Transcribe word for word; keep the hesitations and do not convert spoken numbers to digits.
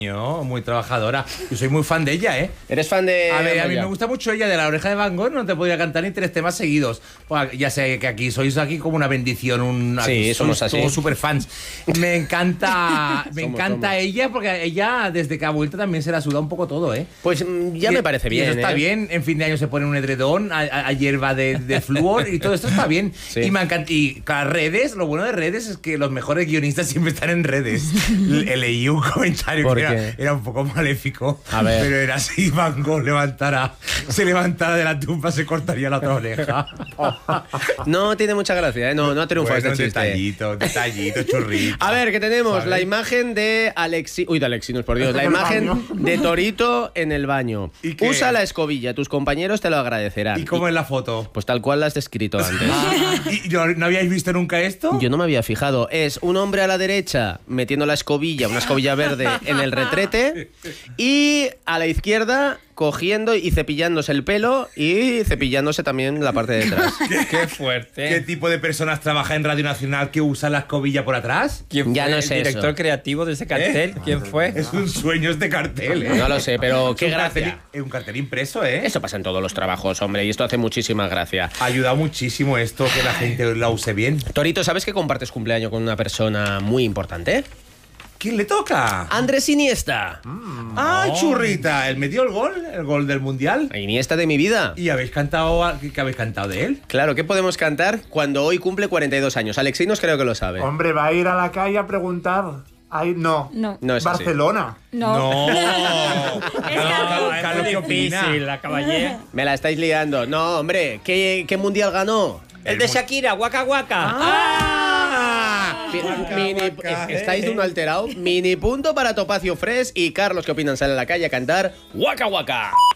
Muy trabajadora. Yo soy muy fan de ella, ¿eh? ¿Eres fan de...? A ver, a mí Amaya? me gusta mucho ella. De La Oreja de Van Gogh no te podía cantar ni tres temas seguidos. Pues ya sé que aquí sois aquí como una bendición. Un, Sí, sois somos así. todos super fans. Me encanta, me Somos, encanta somos. ella porque ella desde que ha vuelto también se la suda un poco todo, ¿eh? Pues mm, ya Y- me parece y bien, eso está ¿eh? bien. En fin de año se pone un edredón, a, a- a hierba de, de flúor y todo esto está bien. Sí. Y me encanta. Y las redes, lo bueno de redes es que los mejores guionistas siempre están en redes. Le- Leí un comentario ¿Por que era, qué? era un poco maléfico. A ver. Pero era así, Van Gogh levantara, se levantara de la tumba, se cortaría la otra oreja. No tiene mucha gracia, ¿eh? No, no ha triunfado Bueno, este chiste. detallito, detallito, churrito. A ver, que tenemos ¿Sabes? la imagen de Alexi... Uy, de Alexinos, por Dios. La imagen de Torito en el baño. ¿Y qué? Usa la escobilla, tus compañeros te lo agradecerán. ¿Y cómo es la foto? Pues tal cual la has descrito antes. ¿Y no, no habíais visto nunca esto? Yo no me había fijado. Es un hombre a la derecha metiendo la escobilla, una escobilla verde, en el retrete, y a la izquierda cogiendo y cepillándose el pelo y cepillándose también la parte de atrás. Qué fuerte. ¿Qué tipo de personas trabaja en Radio Nacional que usa la escobilla por atrás? ¿Quién Ya fue no el sé director eso. creativo de ese cartel? ¿Quién fue? Es un sueño este cartel, ¿eh? No lo sé, pero Es qué un cartel- gracia. Es un cartel impreso, ¿eh? Eso pasa en todos los trabajos, hombre, y esto hace muchísima gracia. Ha ayudado muchísimo esto, que la gente la use bien. Torito, ¿sabes que compartes cumpleaños con una persona muy importante? ¿Quién le toca? Andrés Iniesta. ¡Ay, churrita! ¿Él metió el gol? ¿El gol del Mundial? Iniesta de mi vida. ¿Y habéis cantado, a- qué habéis cantado de él? Claro, ¿qué podemos cantar cuando hoy cumple cuarenta y dos años? Alexinos creo que lo sabe. Hombre, va a ir a la calle a preguntar. Ay, no. No. No es así. Barcelona. No. ¡No! No, es Carlos, muy ¿qué opina? difícil, la caballé. Me la estáis liando. No, hombre, ¿qué, qué mundial ganó? El de Shakira, Waka Waka. ¡Ah! Pi- Guaca, mini- guaca, estáis eh. de un alterado. Mini punto para Topacio Fresh y Carlos, ¿qué opinan? Sale a la calle a cantar Waka Waka.